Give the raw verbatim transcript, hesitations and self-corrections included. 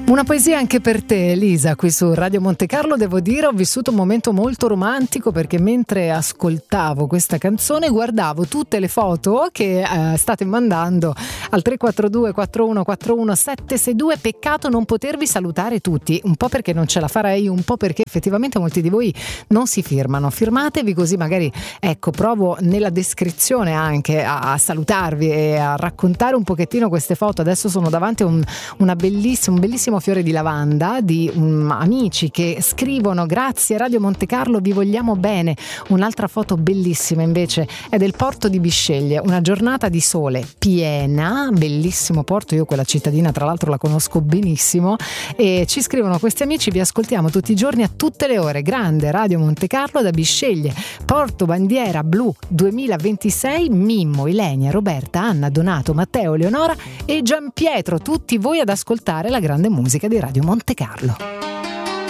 Una poesia anche per te, Elisa, qui su Radio Monte Carlo. Devo dire, ho vissuto un momento molto romantico, perché mentre ascoltavo questa canzone guardavo tutte le foto che eh, state mandando al tre quattro due quattro uno quattro uno sette sei due. Peccato non potervi salutare tutti, un po' perché non ce la farei, un po' perché effettivamente molti di voi non si firmano. Firmatevi, così magari, ecco, provo nella descrizione anche a, a salutarvi e a raccontare un pochettino queste foto. Adesso sono davanti a un, una bellissima, un bellissimo fiore di lavanda di um, amici che scrivono: grazie Radio Monte Carlo, vi vogliamo bene. Un'altra foto bellissima invece è del porto di Bisceglie, una giornata di sole piena, bellissimo porto, io quella cittadina tra l'altro la conosco benissimo, e ci scrivono questi amici: vi ascoltiamo tutti i giorni a tutte le ore, grande Radio Monte Carlo da Bisceglie, porto bandiera blu duemilaventisei, Mimmo, Ilenia, Roberta, Anna, Donato, Matteo, Leonora e Gianpietro, tutti voi ad ascoltare la grande musica di Radio Monte Carlo.